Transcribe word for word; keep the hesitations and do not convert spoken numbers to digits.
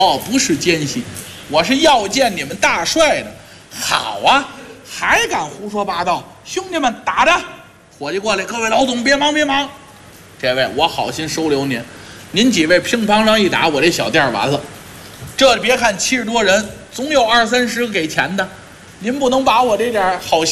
哦，不是奸细，我是要见你们大帅的。好啊，还敢胡说八道！兄弟们，打着！伙计过来，各位老总别忙别忙，这位我好心收留您，您几位乒乓上一打，我这小店完了。这别看七十多人，总有二三十个给钱的，您不能把我这点好心